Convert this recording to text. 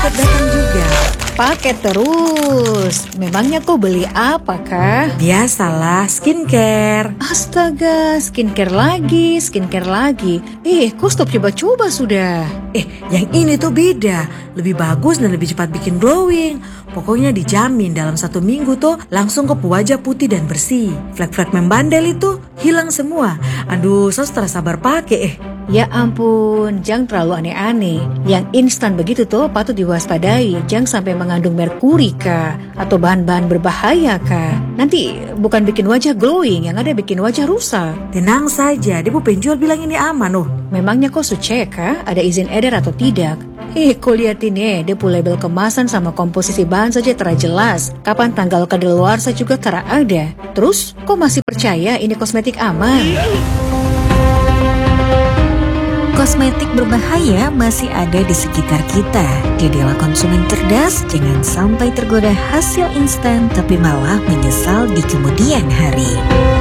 paket datang juga. Pakai terus. Memangnya kau beli apa kah? Biasalah, skincare. Astaga, skincare lagi. Kau stop coba-coba sudah. Yang ini tuh beda. Lebih bagus dan lebih cepat bikin glowing. Pokoknya dijamin dalam 1 minggu tuh langsung ke wajah putih dan bersih. Flek-flek membandel itu hilang semua. Aduh, saya setelah sabar pakai. Ya ampun, jangan terlalu aneh-aneh. Yang instan begitu tuh patut diwaspadai. Jangan sampai mengandung merkuri kah? Atau bahan-bahan berbahaya kah? Nanti bukan bikin wajah glowing, yang ada bikin wajah rusak. Tenang saja, dia penjual bilang ini aman. Memangnya kau cek kah? Ada izin edar atau tidak? Kau lihat ini, dia punya label kemasan sama komposisi bahan saja jelas. Kapan tanggal kadaluarsa juga ada. Terus, kau masih percaya ini kosmetik aman? Kosmetik berbahaya masih ada di sekitar kita. Jadilah konsumen cerdas, jangan sampai tergoda hasil instan tapi malah menyesal di kemudian hari.